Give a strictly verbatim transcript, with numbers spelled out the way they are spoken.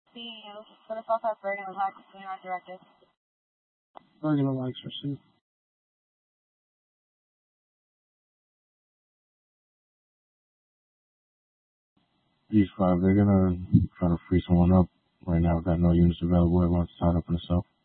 See you for the Southwest Bergen and Lex, we are directed. Bergen and Lex, receive. East five, they're gonna try to free someone up. Right now, we've got no units available. Everyone's tied up in the south.